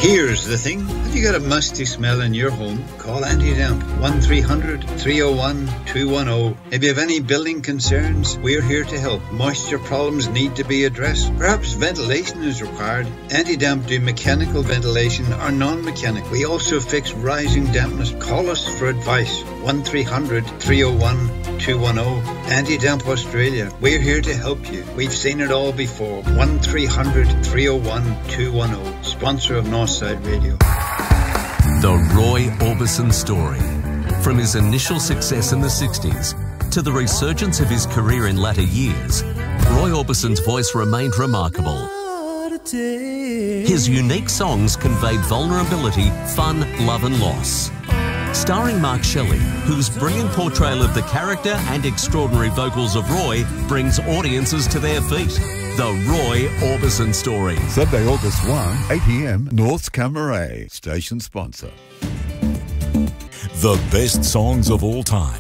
Here's the thing. Have you got a musty smell in your home? Call Anti-Damp 1300-301-210. If you have any building concerns, we're here to help. Moisture problems need to be addressed. Perhaps ventilation is required. Anti-Damp do mechanical ventilation or non-mechanical. We also fix rising dampness. Call us for advice. 1300-301-210. Anti-Damp Australia. We're here to help you. We've seen it all before. 1300-301-210. Sponsor of Northside Radio. The Roy Orbison story. From his initial success in the 60s to the resurgence of his career in latter years, Roy Orbison's voice remained remarkable. His unique songs conveyed vulnerability, fun, love and loss. Starring Mark Shelley, whose brilliant portrayal of the character and extraordinary vocals of Roy brings audiences to their feet. The Roy Orbison story. Sunday, August 1, 8 p.m, North Camaray. Station sponsor. The best songs of all time.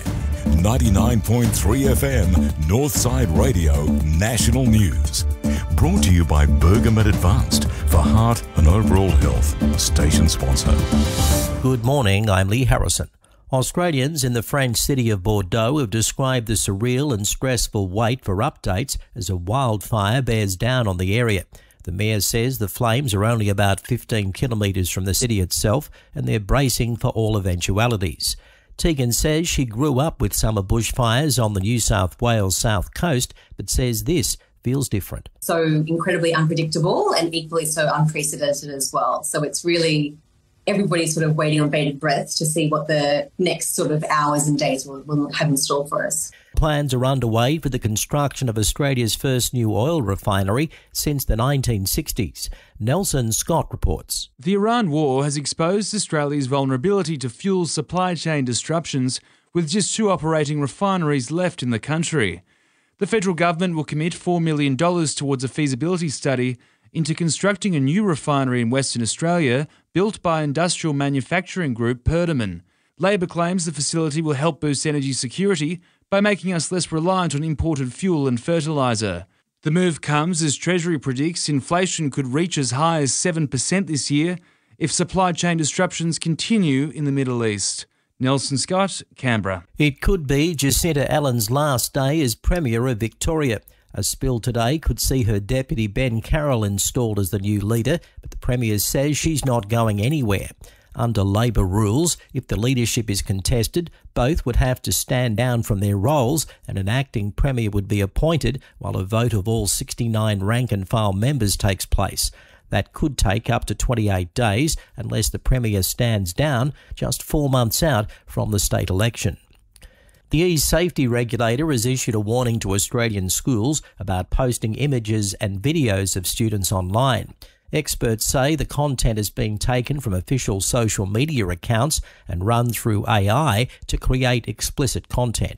99.3 FM, Northside Radio, National News. Brought to you by Bergamet Advanced for heart and overall health. Station sponsor. Good morning, I'm Lee Harrison. Australians in the French city of Bordeaux have described the surreal and stressful wait for updates as a wildfire bears down on the area. The mayor says the flames are only about 15 kilometres from the city itself and they're bracing for all eventualities. Tegan says she grew up with summer bushfires on the New South Wales south coast, but says this feels different. So incredibly unpredictable and equally so unprecedented as well. So it's really everybody's sort of waiting on bated breath to see what the next sort of hours and days will have in store for us. Plans are underway for the construction of Australia's first new oil refinery since the 1960s. Nelson Scott reports. The Iran war has exposed Australia's vulnerability to fuel supply chain disruptions, with just 2 operating refineries left in the country. The federal government will commit $4 million towards a feasibility study into constructing a new refinery in Western Australia built by industrial manufacturing group Perdaman. Labor claims the facility will help boost energy security by making us less reliant on imported fuel and fertiliser. The move comes as Treasury predicts inflation could reach as high as 7% this year if supply chain disruptions continue in the Middle East. Nelson Scott, Canberra. It could be Jacinta Allen's last day as Premier of Victoria. A spill today could see her deputy Ben Carroll installed as the new leader, but the Premier says she's not going anywhere. Under Labor rules, if the leadership is contested, both would have to stand down from their roles and an acting Premier would be appointed while a vote of all 69 rank-and-file members takes place. That could take up to 28 days unless the Premier stands down just 4 months out from the state election. The e-safety regulator has issued a warning to Australian schools about posting images and videos of students online. Experts say the content is being taken from official social media accounts and run through AI to create explicit content.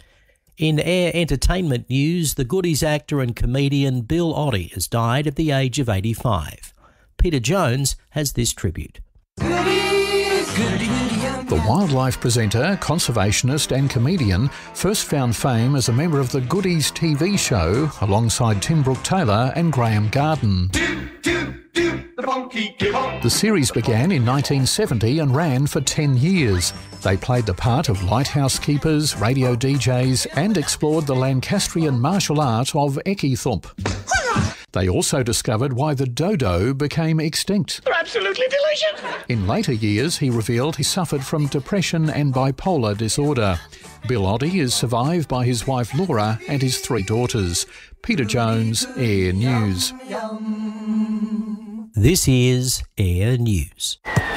In Air Entertainment news, the Goodies actor and comedian Bill Oddie has died at the age of 85. Peter Jones has this tribute. The wildlife presenter, conservationist and comedian first found fame as a member of the Goodies TV show alongside Tim Brooke-Taylor and Graham Garden. The series began in 1970 and ran for 10 years. They played the part of lighthouse keepers, radio DJs and explored the Lancastrian martial art of Ekithump. They also discovered why the dodo became extinct. They're absolutely delicious! In later years, he revealed he suffered from depression and bipolar disorder. Bill Oddie is survived by his wife Laura and his 3 daughters. Peter Jones, Air News. This is Air News.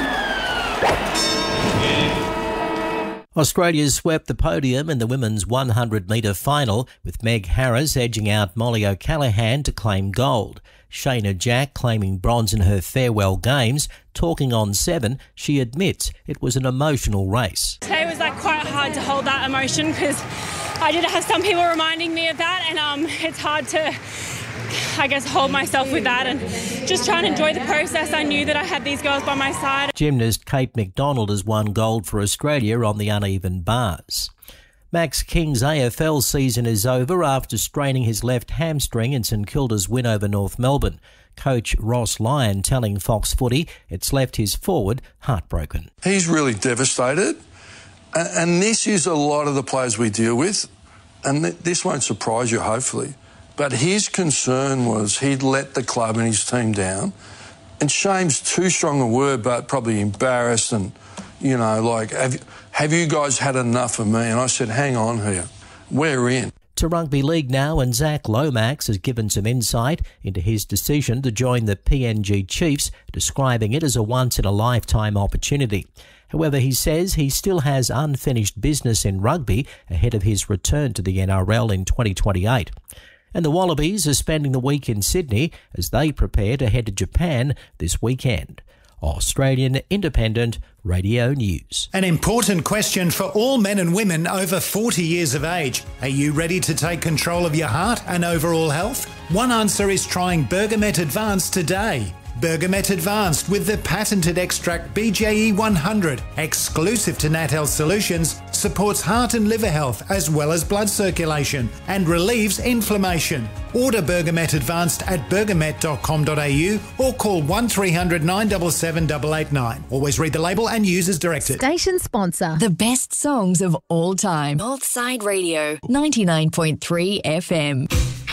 Australia swept the podium in the women's 100-metre final, with Meg Harris edging out Molly O'Callaghan to claim gold. Shayna Jack claiming bronze in her farewell games. Talking on 7, she admits it was an emotional race. Today was quite hard to hold that emotion because I did have some people reminding me of that, and it's hard to, hold myself with that and just try and enjoy the process. I knew that I had these girls by my side. Gymnast Kate McDonald has won gold for Australia on the uneven bars. Max King's AFL season is over after straining his left hamstring in St Kilda's win over North Melbourne. Coach Ross Lyon telling Fox Footy it's left his forward heartbroken. He's really devastated, and this is a lot of the players we deal with, and this won't surprise you, hopefully, but his concern was he'd let the club and his team down, and shame's too strong a word, but probably embarrassed and, you know, like, have you guys had enough of me? And I said, hang on here, we're in. To rugby league now, and Zach Lomax has given some insight into his decision to join the PNG Chiefs, describing it as a once-in-a-lifetime opportunity. However, he says he still has unfinished business in rugby ahead of his return to the NRL in 2028. And the Wallabies are spending the week in Sydney as they prepare to head to Japan this weekend. Australian Independent Radio News. An important question for all men and women over 40 years of age. Are you ready to take control of your heart and overall health? One answer is trying Bergamet Advanced today. Bergamet Advanced with the patented extract BJE 100, exclusive to Nat Health Solutions, supports heart and liver health as well as blood circulation and relieves inflammation. Order Bergamet Advanced at bergamet.com.au or call 1300 977 889. Always read the label and use as directed. Station sponsor. The best songs of all time. Northside Radio, 99.3 FM.